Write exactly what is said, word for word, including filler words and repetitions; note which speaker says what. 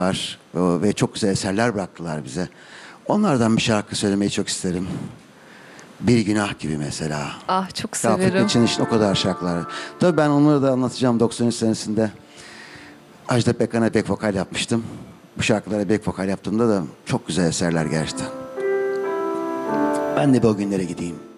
Speaker 1: var ve çok güzel eserler bıraktılar bize. Onlardan bir şarkı söylemeyi çok isterim. Bir Günah gibi mesela.
Speaker 2: Ah çok
Speaker 1: Rafet
Speaker 2: severim.
Speaker 1: için işte o kadar şarkılar. Tabii ben onları da anlatacağım doksan üç senesinde. Ajda Pekkan'a back vokal yapmıştım. Bu şarkılara back vokal yaptığımda da çok güzel eserler gerçekten. Ben de bir o günlere gideyim.